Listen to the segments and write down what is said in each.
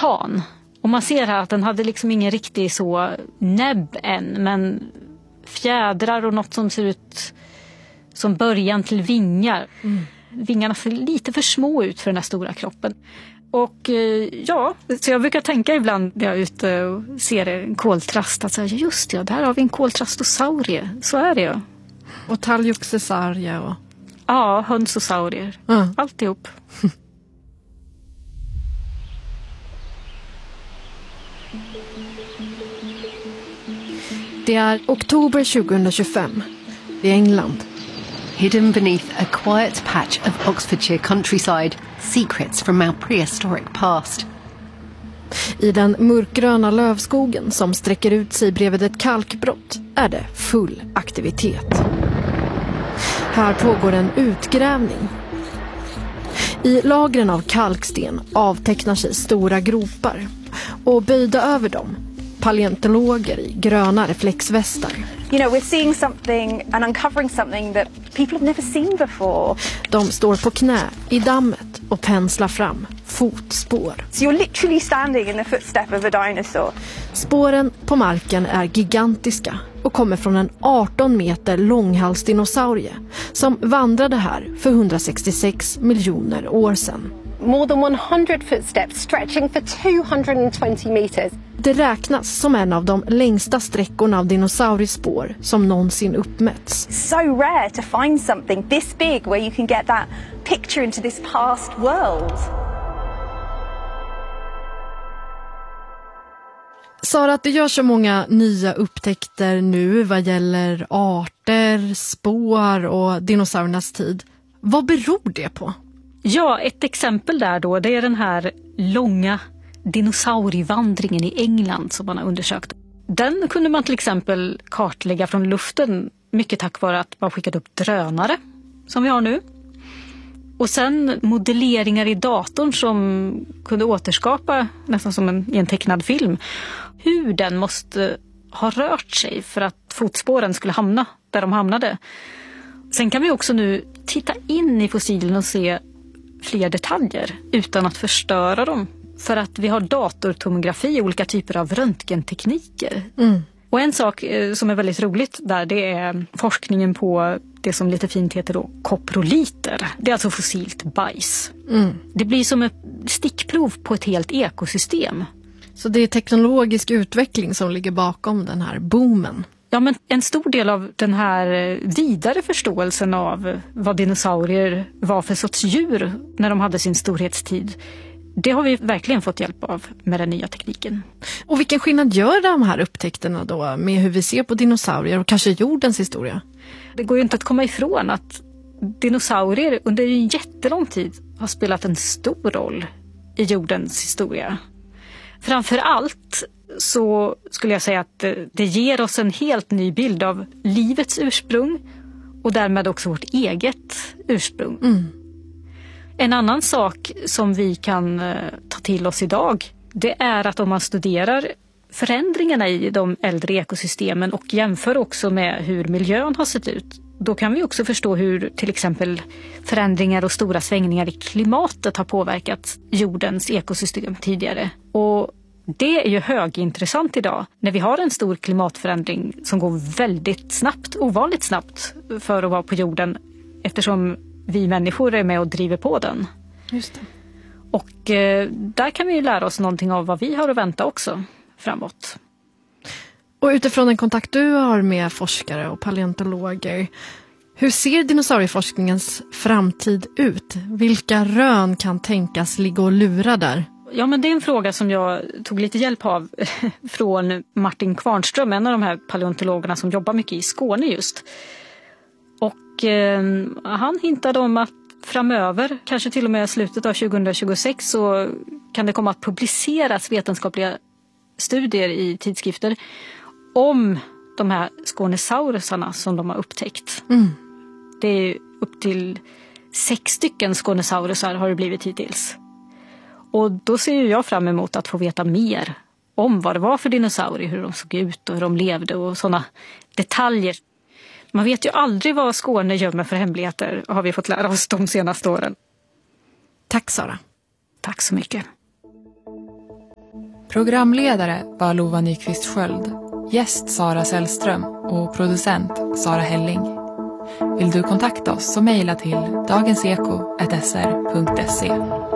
titan. Och man ser här att den hade liksom ingen riktig så näbb än, men fjädrar och något som ser ut som början till vingar. Vingarna ser lite för små ut för den här stora kroppen. Och ja, så jag brukar tänka ibland när jag är ute och ser en koltrast att säga, just ja, där har vi en koltrastosaurie. Så är det ju. Och talgoxesaurie och... Ja, hönsosaurier. Alltihop. Det är oktober 2025 i England. Hidden beneath a quiet patch of Oxfordshire countryside, secrets from our prehistoric past. I den mörkgröna lövskogen som sträcker ut sig bredvid ett kalkbrott är det full aktivitet. Här pågår en utgrävning. I lagren av kalksten avtecknar sig stora gropar och böjda över dem paleontologer i gröna reflexvästar. You know, we're seeing something and uncovering something that people have never seen before. De står på knä i dammet och penslar fram fotspår. So you're literally standing in the footstep of a dinosaur. Spåren på marken är gigantiska och kommer från en 18 meter långhalsdinosaurie som vandrade här för 166 miljoner år sedan. More than 100 footsteps stretching for 220 meters. Det räknas som en av de längsta sträckorna av dinosauriespår som någonsin uppmätts. So rare to find something this big where you can get that picture into this past world. Sara, att det görs så många nya upptäckter nu vad gäller arter, spår och dinosauriernas tid. Vad beror det på? Ja, ett exempel där då, det är den här långa dinosaurievandringen i England som man har undersökt. Den kunde man till exempel kartlägga från luften mycket tack vare att man skickat upp drönare som vi har nu. Och sen modelleringar i datorn som kunde återskapa nästan som i en tecknad film hur den måste ha rört sig för att fotspåren skulle hamna där de hamnade. Sen kan vi också nu titta in i fossilen och se fler detaljer utan att förstöra dem. För att vi har datortomografi och olika typer av röntgentekniker. Och en sak som är väldigt roligt där, det är forskningen på det som lite fint heter då koproliter. Det är alltså fossilt bajs. Det blir som ett stickprov på ett helt ekosystem. Så det är teknologisk utveckling som ligger bakom den här boomen. Ja, men en stor del av den här vidare förståelsen av vad dinosaurier var för sorts djur när de hade sin storhetstid, det har vi verkligen fått hjälp av med den nya tekniken. Och vilken skillnad gör de här upptäckterna då med hur vi ser på dinosaurier och kanske jordens historia? Det går ju inte att komma ifrån att dinosaurier under en jättelång tid har spelat en stor roll i jordens historia. Framför allt så skulle jag säga att det ger oss en helt ny bild av livets ursprung och därmed också vårt eget ursprung. En annan sak som vi kan ta till oss idag, det är att om man studerar förändringarna i de äldre ekosystemen och jämför också med hur miljön har sett ut, då kan vi också förstå hur till exempel förändringar och stora svängningar i klimatet har påverkat jordens ekosystem tidigare. Och det är ju högintressant idag när vi har en stor klimatförändring som går väldigt snabbt, ovanligt snabbt för att vara på jorden, eftersom vi människor är med och driver på den. Just det. Och där kan vi ju lära oss någonting av vad vi har att vänta också framåt. Och utifrån den kontakt du har med forskare och paleontologer, hur ser dinosaurieforskningens framtid ut? Vilka rön kan tänkas ligga och lura där? Ja, men det är en fråga som jag tog lite hjälp av från Martin Kvarnström, en av de här paleontologerna som jobbar mycket i Skåne just. Och han hintade om att framöver, kanske till och med slutet av 2026, så kan det komma att publiceras vetenskapliga studier i tidskrifter om de här skånesaurusarna som de har upptäckt. Det är upp till 6 stycken skånesaurusar har det blivit hittills. Och då ser jag fram emot att få veta mer om vad det var för dinosaurier, hur de såg ut och hur de levde och sådana detaljer. Man vet ju aldrig vad Skåne gömmer för hemligheter, har vi fått lära oss de senaste åren. Tack Sara. Tack så mycket. Programledare var Lova Nyqvist Sköld, gäst Sara Sällström och producent Sara Helling. Vill du kontakta oss så mejla till dagenseko@sr.se.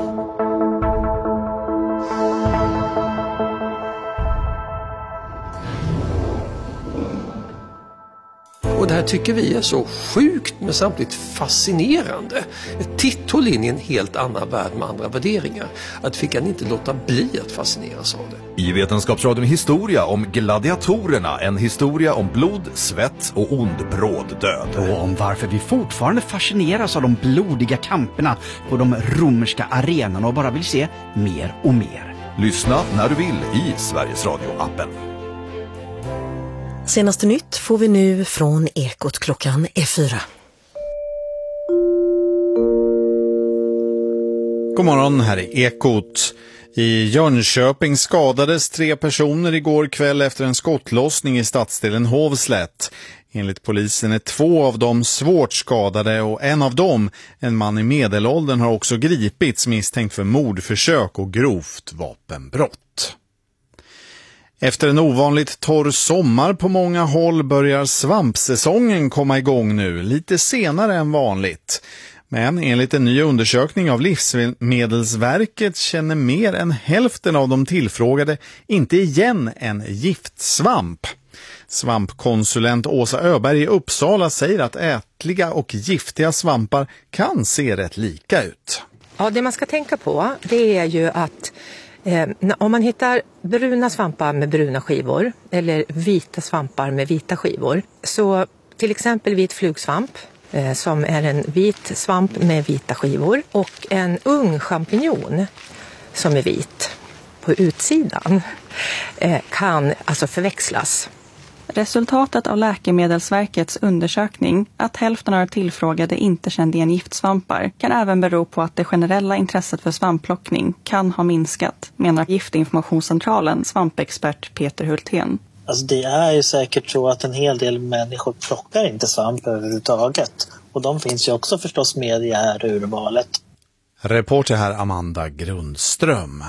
Och det här tycker vi är så sjukt men samtidigt fascinerande. Ett titthåll in i en helt annan värld med andra värderingar. Att vi kan inte låta bli att fascineras av det. I Vetenskapsradion historia om gladiatorerna. En historia om blod, svett och ond bråddöd. Och om varför vi fortfarande fascineras av de blodiga kamperna på de romerska arenorna och bara vill se mer och mer. Lyssna när du vill i Sveriges Radio-appen. Senaste nytt får vi nu från Ekot klockan är 4. God morgon, här är Ekot. I Jönköping skadades 3 personer igår kväll efter en skottlossning i stadsdelen Hovslätt. Enligt polisen är 2 av dem svårt skadade och en av dem, en man i medelåldern, har också gripits misstänkt för mordförsök och grovt vapenbrott. Efter en ovanligt torr sommar på många håll börjar svampsäsongen komma igång nu, lite senare än vanligt. Men enligt en ny undersökning av Livsmedelsverket känner mer än hälften av de tillfrågade inte igen en giftsvamp. Svampkonsulent Åsa Öberg i Uppsala säger att ätliga och giftiga svampar kan se rätt lika ut. Ja, det man ska tänka på, det är ju att om man hittar bruna svampar med bruna skivor eller vita svampar med vita skivor, så till exempel vit flugsvamp som är en vit svamp med vita skivor och en ung champinjon som är vit på utsidan kan alltså förväxlas. Resultatet av Läkemedelsverkets undersökning att hälften av tillfrågade inte kände igen giftsvampar kan även bero på att det generella intresset för svampplockning kan ha minskat, menar Giftinformationscentralen svampexpert Peter Hultén. Alltså det är ju säkert så att en hel del människor plockar inte svamp överhuvudtaget. Och de finns ju också förstås med i det här urvalet. Reporter här Amanda Grundström.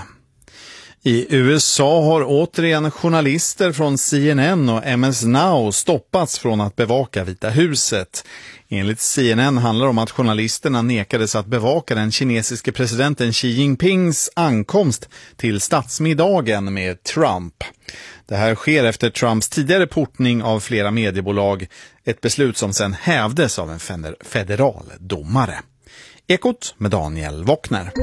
I USA har återigen journalister från CNN och MS Now stoppats från att bevaka Vita huset. Enligt CNN handlar det om att journalisterna nekades att bevaka den kinesiske presidenten Xi Jinpings ankomst till statsmiddagen med Trump. Det här sker efter Trumps tidigare portning av flera mediebolag, ett beslut som sedan hävdes av en federal domare. Ekot med Daniel Wockner.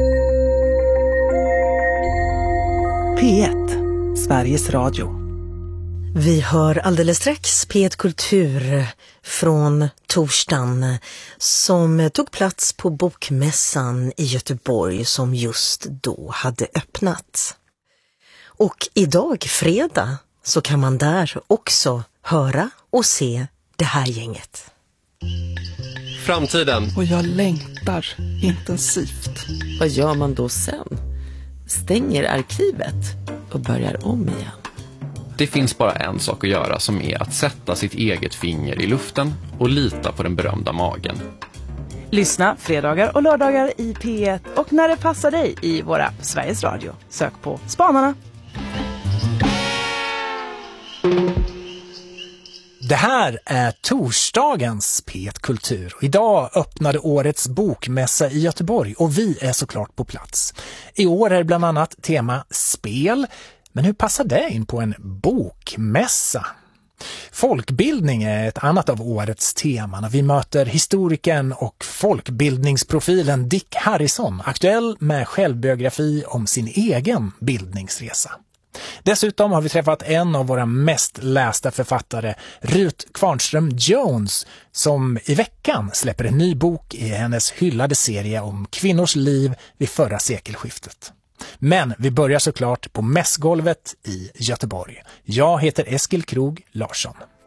P1, Sveriges Radio. Vi hör alldeles strax P1 Kultur från torsdagen som tog plats på bokmässan i Göteborg som just då hade öppnat. Och idag, fredag, så kan man där också höra och se det här gänget. Framtiden. Och jag längtar intensivt. Vad gör man då sen? Stänger arkivet och börjar om igen. Det finns bara en sak att göra, som är att sätta sitt eget finger i luften och lita på den berömda magen. Lyssna fredagar och lördagar i P1 och när det passar dig i våra Sveriges Radio. Sök på Spanarna. Det här är torsdagens P1 Kultur. Idag öppnade årets bokmässa i Göteborg och vi är såklart på plats. I år är det bland annat tema spel. Men hur passar det in på en bokmässa? Folkbildning är ett annat av årets teman. Vi möter historikern och folkbildningsprofilen Dick Harrison, aktuell med självbiografi om sin egen bildningsresa. Dessutom har vi träffat en av våra mest lästa författare, Ruth Kvarnström Jones, som i veckan släpper en ny bok i hennes hyllade serie om kvinnors liv vid förra sekelskiftet. Men vi börjar såklart på mässgolvet i Göteborg. Jag heter Eskil Krog Larsson.